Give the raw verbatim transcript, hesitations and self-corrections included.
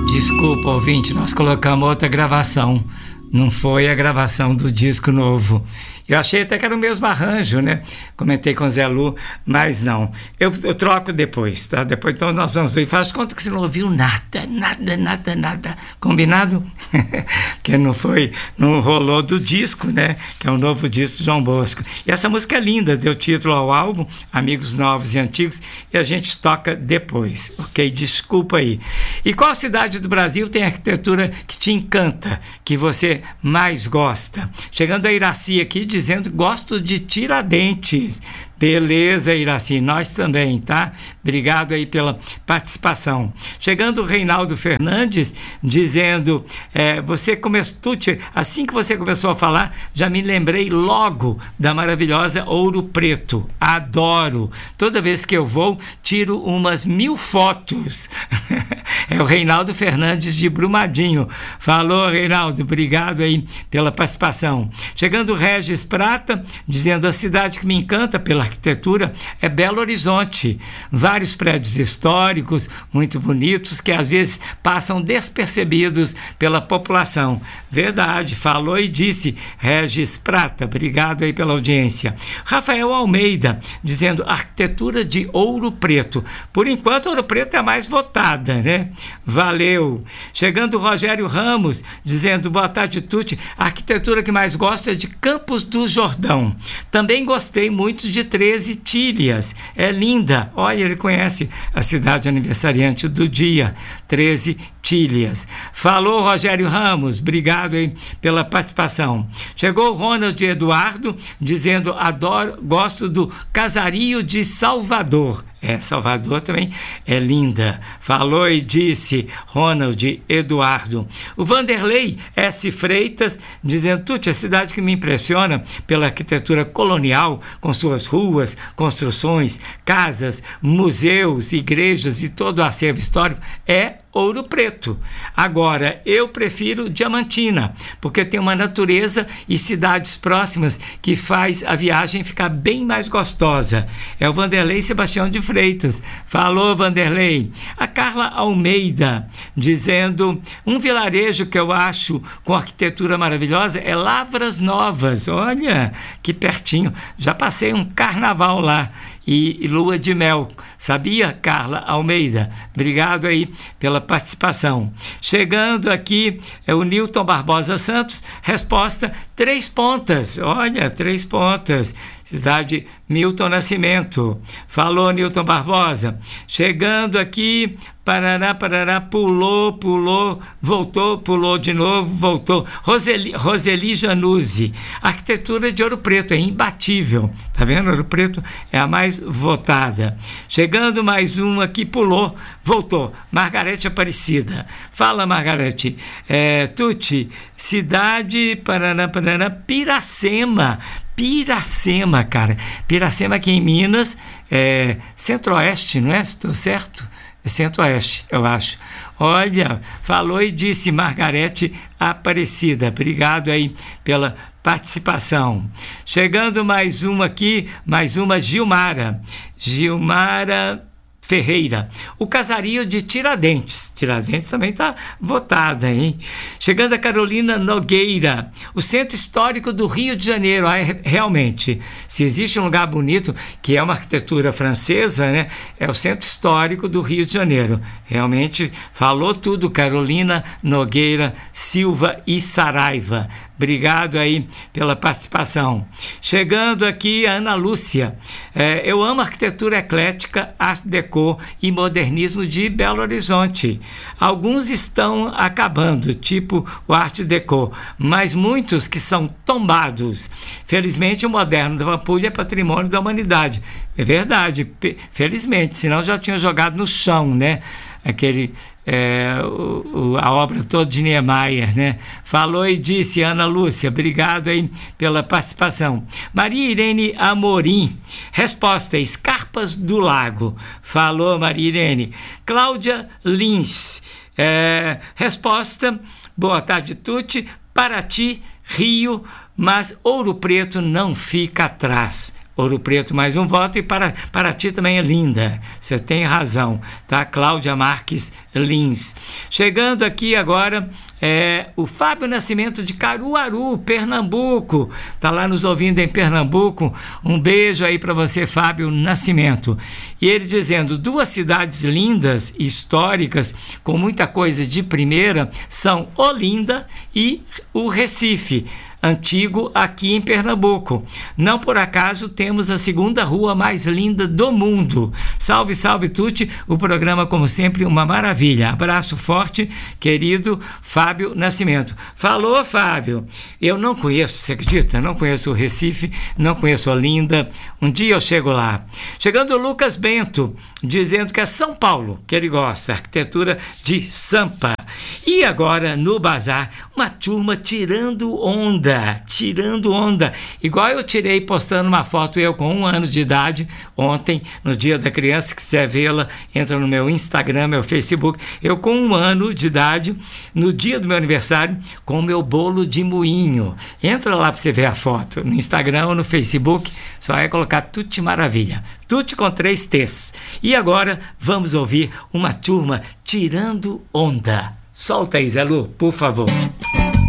Desculpa, ouvinte, nós colocamos outra gravação. Não foi a gravação do disco novo. Eu achei até que era o mesmo arranjo, né? Comentei com o Zé Lu, mas não. Eu, eu troco depois, tá? Depois então nós vamos ver. Faz conta que você não ouviu nada, nada, nada, nada. Combinado? Porque não foi, não rolou do disco, né? Que é o novo disco do João Bosco. E essa música é linda, deu título ao álbum, Amigos Novos e Antigos, e a gente toca depois, ok? Desculpa aí. E qual cidade do Brasil tem arquitetura que te encanta, que você mais gosta? Chegando a Iraci aqui, dizendo, gosto de Tiradentes. Beleza, Iraci, nós também, tá? Obrigado aí pela participação. Chegando o Reinaldo Fernandes, dizendo, é, você começou, Tuti, assim que você começou a falar, já me lembrei logo da maravilhosa Ouro Preto. Adoro. Toda vez que eu vou, tiro umas mil fotos. É o Reinaldo Fernandes de Brumadinho. Falou, Reinaldo, obrigado aí pela participação. Chegando o Regis Prata, dizendo, a cidade que me encanta pela arquitetura é Belo Horizonte. Vários prédios históricos muito bonitos que às vezes passam despercebidos pela população. Verdade, falou e disse Regis Prata. Obrigado aí pela audiência. Rafael Almeida, dizendo arquitetura de Ouro Preto. Por enquanto, Ouro Preto é a mais votada, né? Valeu. Chegando o Rogério Ramos, dizendo boa tarde, Tuti. A arquitetura que mais gosto é de Campos do Jordão. Também gostei muito de treze Tílias, é linda. Olha, ele conhece a cidade aniversariante do dia, treze Tílias. Falou, Rogério Ramos, obrigado aí pela participação. Chegou o Ronald Eduardo, dizendo, adoro, gosto do Casario de Salvador. É, Salvador também é linda. Falou e disse Ronald Eduardo. O Vanderlei S. Freitas, dizendo, Tuti, a cidade que me impressiona pela arquitetura colonial, com suas ruas, construções, casas, museus, igrejas e todo o acervo histórico, é Ouro Preto. Agora, eu prefiro Diamantina, porque tem uma natureza e cidades próximas que faz a viagem ficar bem mais gostosa. É o Vanderlei Sebastião de Freitas. Falou, Vanderlei. A Carla Almeida, dizendo, um vilarejo que eu acho com arquitetura maravilhosa é Lavras Novas. Olha, que pertinho. Já passei um carnaval lá. E, e lua de mel. Sabia, Carla Almeida? Obrigado aí pela participação. Chegando aqui é o Nilton Barbosa Santos. Resposta, Três Pontas. Olha, Três Pontas. Cidade Milton Nascimento. Falou, Nilton Barbosa. Chegando aqui, parará, parará, pulou, pulou, voltou, pulou de novo, voltou. Roseli, Roseli Januzzi. Arquitetura de Ouro Preto, é imbatível. Tá vendo? Ouro Preto é a mais votada. Chegando mais um aqui, pulou, voltou. Margarete Aparecida. Fala, Margarete. É, Tuti, cidade, parará, parará, Piracema. Piracema, cara. Piracema aqui em Minas, é centro-oeste, não é? Estou certo? É centro-oeste, eu acho. Olha, falou e disse Margarete Aparecida. Obrigado aí pela participação. Chegando mais uma aqui, mais uma Gilmara. Gilmara Ferreira. O Casario de Tiradentes. Tiradentes também está votada, hein? Chegando a Carolina Nogueira. O Centro Histórico do Rio de Janeiro. Ah, realmente, se existe um lugar bonito, que é uma arquitetura francesa, né? É o Centro Histórico do Rio de Janeiro. Realmente, falou tudo, Carolina Nogueira Silva e Saraiva. Obrigado aí pela participação. Chegando aqui a Ana Lúcia. É, eu amo arquitetura eclética, art déco e modernismo de Belo Horizonte. Alguns estão acabando, tipo o art déco, mas muitos que são tombados. Felizmente o moderno da Pampulha é patrimônio da humanidade. É verdade, felizmente, senão já tinha jogado no chão, né? Aquele, é, o, o, a obra toda de Niemeyer, né? Falou e disse Ana Lúcia, obrigado aí pela participação. Maria Irene Amorim, resposta, Escarpas do Lago. Falou, Maria Irene. Cláudia Lins, é, resposta, boa tarde, Tuti, Paraty, Rio, mas Ouro Preto não fica atrás. Ouro Preto, mais um voto. E para, para ti também é linda. Você tem razão, tá? Cláudia Marques Lins. Chegando aqui agora, é, o Fábio Nascimento de Caruaru, Pernambuco. Tá lá nos ouvindo em Pernambuco. Um beijo aí para você, Fábio Nascimento. E ele dizendo, duas cidades lindas, históricas, com muita coisa de primeira, são Olinda e o Recife Antigo, aqui em Pernambuco. Não por acaso temos a segunda rua mais linda do mundo. Salve, salve, Tuti. O programa, como sempre, uma maravilha. Abraço forte, querido Fábio Nascimento. Falou, Fábio. Eu não conheço, você acredita? Não conheço o Recife, não conheço Olinda. Um dia eu chego lá. Chegando o Lucas Bento, dizendo que é São Paulo, que ele gosta, arquitetura de Sampa. E agora, no bazar, uma turma tirando onda. Tirando onda, igual eu tirei postando uma foto eu com um ano de idade ontem, no dia da criança. Se quiser vê-la, entra no meu Instagram, meu Facebook, eu com um ano de idade, no dia do meu aniversário, com o meu bolo de moinho. Entra lá para você ver a foto, no Instagram ou no Facebook, só é colocar Tuti Maravilha, Tuti com três T's. E agora vamos ouvir uma turma tirando onda. Solta aí, Zé Lu, por favor.